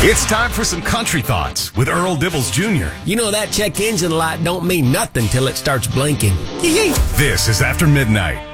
It's time for some country thoughts with Earl Dibbles Jr. You know that check engine light don't mean nothing till it starts blinking. This is After Midnight.